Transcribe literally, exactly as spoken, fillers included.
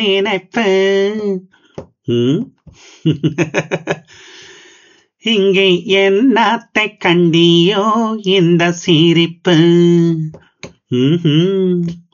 நினைப்பு. ம்? இங்கே என்னத்தை கண்டியோ இந்த சிரிப்பு. ம்ஹும்.